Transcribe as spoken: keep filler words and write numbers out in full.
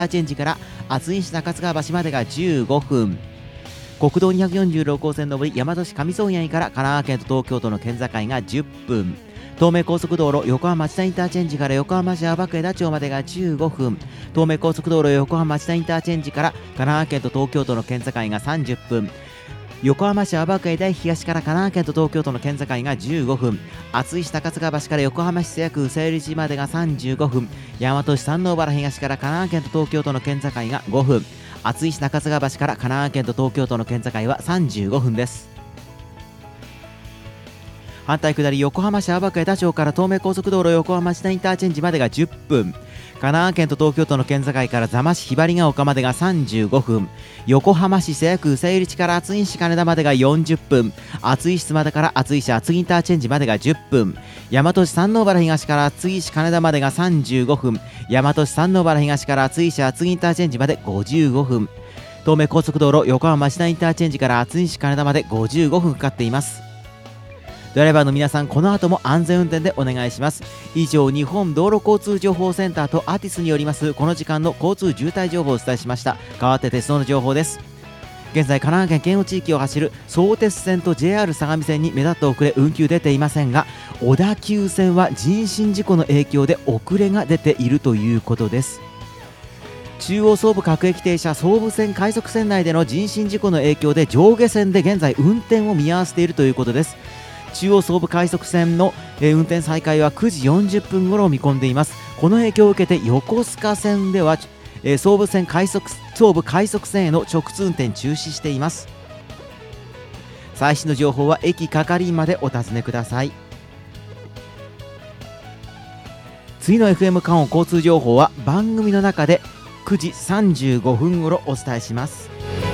チェンジから厚石中津川橋までがじゅうごふん、国道にひゃくよんじゅうろく号線上り大和市上宗谷から神奈川県と東京都の県境がじゅっぷん、東名高速道路横浜町田インターチェンジから横浜市青葉区枝町までがじゅうごふん、東名高速道路横浜町田インターチェンジから神奈川県と東京都の県境がさんじゅっぷん、横浜市青葉区枝井東から神奈川県と東京都の県境がじゅうごふん、厚石高津川橋から横浜市瀬谷区宇佐入地までがさんじゅうごふん、大和市山王原東から神奈川県と東京都の県境がごふん、厚石中津川橋から神奈川県と東京都の県境はさんじゅうごふんです。反対下り横浜市青葉区枝町から東名高速道路横浜町田インターチェンジまでがじゅっぷん、神奈川県と東京都の県境から座間市ひばりが丘までがさんじゅうごふん、横浜市瀬谷区宇佐入地から厚石金田までがよんじゅっぷん、厚石須磨田から厚石厚木インターチェンジまでがじゅっぷん、大和市山王原東から厚石金田までがさんじゅうごふん、大和市山王原東から厚石厚木インターチェンジまでごじゅうごふん、東名高速道路横浜町田インターチェンジから厚石金田までごじゅうごふんかかっています。ドライバーの皆さん、この後も安全運転でお願いします。以上、日本道路交通情報センターとアーティスによりますこの時間の交通渋滞情報をお伝えしました。代わって鉄道の情報です。現在、神奈川県県央地域を走る相鉄線と ジェイアール 相模線に目立った遅れ、運休出ていませんが、小田急線は人身事故の影響で遅れが出ているということです。中央総武各駅停車総武線快速線内での人身事故の影響で上下線で現在運転を見合わせているということです。中央総武快速線の、えー、運転再開はくじよんじゅっぷん頃を見込んでいます。この影響を受けて横須賀線では、えー、総武線快速総武快速線への直通運転中止しています。最新の情報は駅係員までお尋ねください。次の エフエム 関央交通情報は番組の中でくじさんじゅうごふん頃お伝えします。